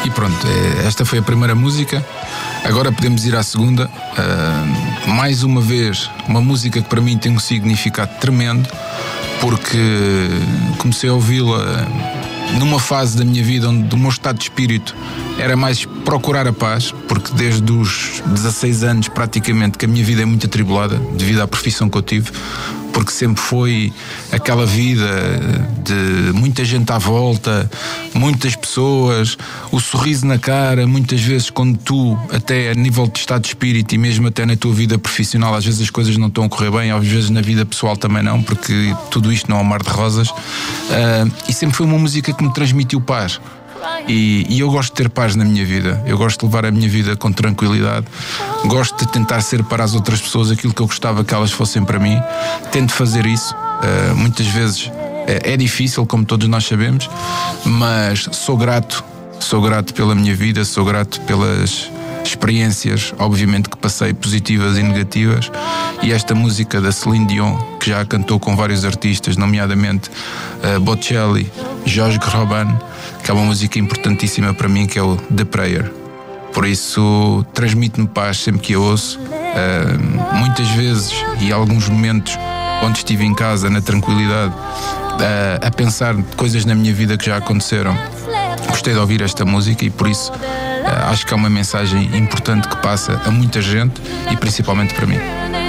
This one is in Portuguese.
E pronto, esta foi a primeira música. Agora podemos ir à segunda. Mais uma vez, uma música que para mim tem um significado tremendo, porque comecei a ouvi-la numa fase da minha vida onde o meu estado de espírito era mais procurar a paz, porque desde os 16 anos praticamente que a minha vida é muito atribulada devido à profissão que eu tive, porque sempre foi aquela vida de muita gente à volta, muitas pessoas, o sorriso na cara, muitas vezes quando tu, até a nível de estado de espírito e mesmo até na tua vida profissional, às vezes as coisas não estão a correr bem, às vezes na vida pessoal também não, porque tudo isto não é um mar de rosas, e sempre foi uma música que me transmitiu paz. E eu gosto de ter paz na minha vida. Eu gosto de levar a minha vida com tranquilidade. Gosto de tentar ser para as outras pessoas aquilo que eu gostava que elas fossem para mim. Tento fazer isso. Muitas vezes é difícil, como todos nós sabemos, mas sou grato pela minha vida, sou grato pelas experiências, obviamente, que passei, positivas e negativas. E esta música da Celine Dion, que já cantou com vários artistas, nomeadamente Bocelli, Jorge Robin, que é uma música importantíssima para mim, que é o The Prayer. Por isso transmite-me paz sempre que a ouço. Muitas vezes e alguns momentos onde estive em casa, na tranquilidade, a pensar coisas na minha vida que já aconteceram, gostei de ouvir esta música e por isso acho que é uma mensagem importante que passa a muita gente e principalmente para mim.